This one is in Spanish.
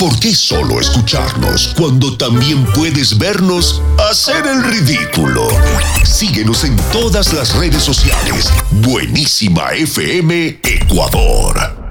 ¿Por qué solo escucharnos cuando también puedes vernos hacer el ridículo? Síguenos en todas las redes sociales. Buenísima FM Ecuador.